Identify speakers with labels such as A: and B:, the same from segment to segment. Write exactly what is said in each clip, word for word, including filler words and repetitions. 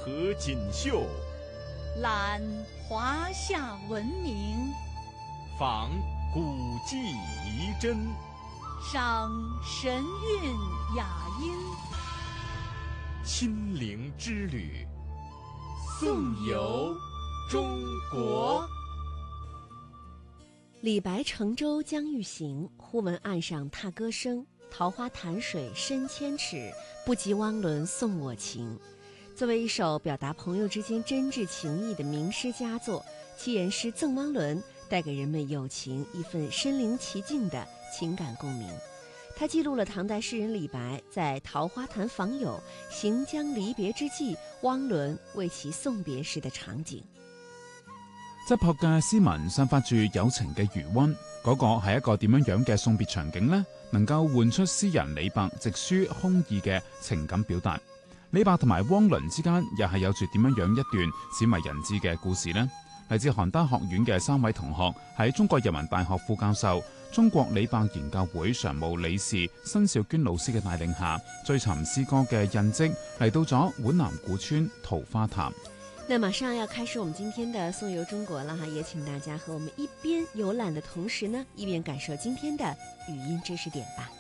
A: 河锦绣，
B: 览华夏文明，
A: 访古迹遗珍，
B: 赏神韵雅音。
A: 亲临之旅，颂游中国。
C: 李白乘舟将欲行，忽闻岸上踏歌声。桃花潭水深千尺，不及汪伦送我情。作为一首表达朋友之间真挚情谊的名诗佳作，其原诗《赠汪伦》带给人们友情一份身临其境的情感共鸣。它记录了唐代诗人李白在桃花潭访友，行将離別之際，汪倫為其送別時的場景。
D: 質樸嘅詩文散發住友情嘅餘溫，嗰、那個係一個點樣樣嘅送別場景呢？能夠喚出詩人李白直抒胸臆嘅情感表達。李白同埋汪倫之間又係有住點樣樣一段鮮為人知嘅故事呢？嚟自邯鄲學院嘅三位同學喺中國人民大學副教授、中國李白研究會常務理事申兆娟老師嘅帶領下，追尋詩歌嘅印跡，嚟到咗皖南古村桃花潭。
C: 那馬上要開始我們今天的送遊中國了哈，也請大家和我們一邊遊覽的同時呢，一邊感受今天的語音知識點吧。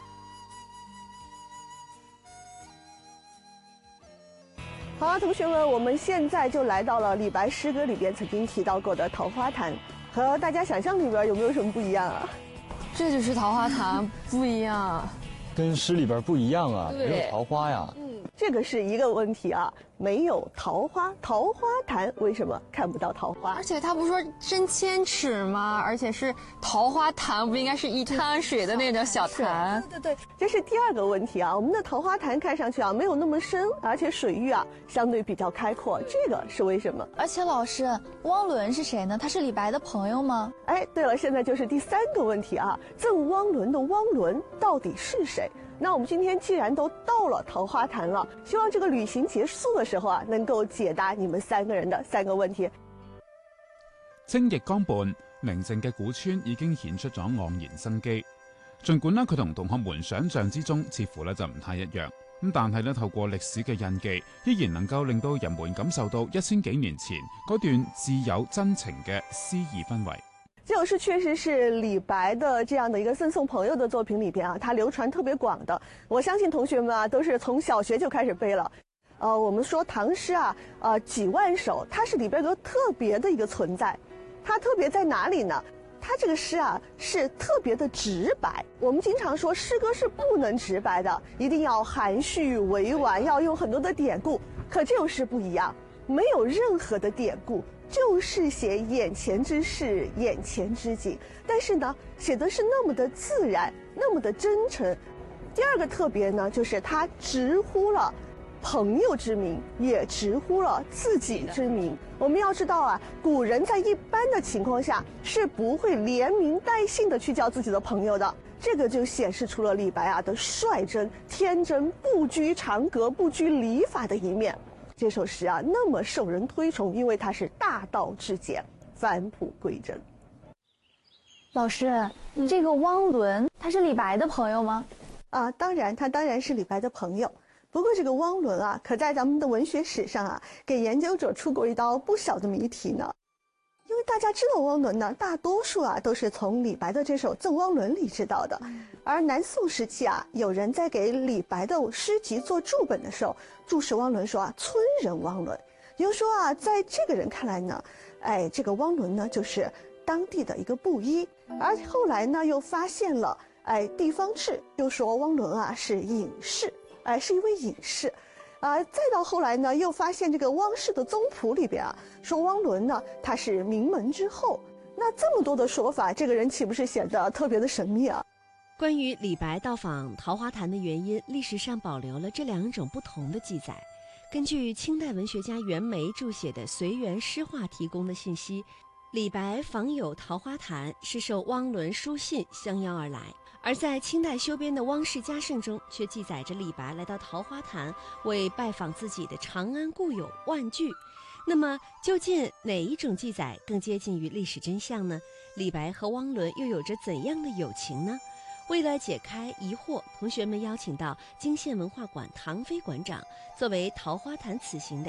E: 好啊，同學們，我們現在就來到了李白詩歌裏邊曾經提到過的桃花潭，和大家想象裏邊有沒有什麼不一樣啊？
F: 這就是桃花潭，不一樣，
G: 跟詩裏邊不一樣啊，沒有桃花呀。
E: 嗯，這個是一個問題啊，沒有桃花，桃花潭為什麼看不到桃花？
F: 而且他不是說深千尺嗎？而且是桃花潭，不應該是一灘水的那種小潭？
E: 對對對，這是第二個問題啊。我們的桃花潭看上去啊沒有那麼深，而且水域啊相對比較開闊，這個是為什麼？
H: 而且老師，汪倫是誰呢？他是李白的朋友嗎？
E: 哎，對了，現在就是第三個問題啊，贈汪倫的汪倫到底是誰？那我們今天既然都到了桃花潭了，希望這個旅行結束的時候啊，能夠解答你們三個人的三個問題。
D: 清逸江畔，寧靜嘅古村已經顯出咗盎然生機。儘管呢佢同同學們想象之中似乎呢就唔太一樣，咁但係呢透過歷史嘅印記，依然能夠令到人們感受到一千幾年前嗰段自有真情嘅詩意氛圍。
E: 這首詩確實是李白的這樣的一個贈送朋友的作品裏邊啊，它流傳特別廣的。我相信同學們啊，都是從小學就開始背了。呃，我們說唐詩啊，呃，幾萬首，它是裡邊有特別的一個存在。它特別在哪裡呢？它這個詩啊，是特別的直白。我們經常說詩歌是不能直白的，一定要含蓄委婉，要用很多的典故。可這首詩不一樣，沒有任何的典故。就是寫眼前之事，眼前之景，但是呢，寫的是那麼的自然，那麼的真誠。第二個特別呢，就是他直呼了朋友之名，也直呼了自己之名。我們要知道啊，古人在一般的情況下是不會連名帶姓的去叫自己的朋友的。這個就顯示出了李白啊的率真、天真，不拘長格、不拘禮法的一面。這首詩啊，那麼受人推崇，因為它是大道至簡，返璞歸真。
H: 老師，嗯、這個汪倫他是李白的朋友嗎？
E: 啊，當然，他當然是李白的朋友。不過這個汪倫啊，可在咱們的文學史上啊，給研究者出過一道不小的謎題呢。因為大家知道汪倫呢，大多數啊都是從李白的這首《贈汪倫》裡知道的。而南宋時期啊，有人在給李白的詩集做注本的時候，注釋汪倫說啊，村人汪倫。也就是說啊，在這個人看來呢，哎，這個汪倫呢就是當地的一個布衣。而後來呢，又發現了哎地方志，又說汪倫啊是隱士，哎是一位隱士。啊，再到後來呢，又發現這個汪氏的宗譜裡邊啊，說汪倫呢他是名門之後。那這麼多的說法，這個人豈不是顯得特別的神秘啊？
C: 關於李白到訪桃花潭的原因，歷史上保留了這兩種不同的記載。根據清代文學家袁枚注寫的《隨園詩話》提供的信息，李白訪友桃花潭是受汪倫書信相邀而來。而在清代修編的《汪氏家聖》中，卻記載着李白來到桃花潭為拜訪自己的長安故友萬句。那麼，究竟哪一種記載更接近於歷史真相呢？李白和汪倫又有着怎樣的友情呢？為了解開疑惑，同學們邀請到泾縣文化館唐飛館長，作為桃花潭此行的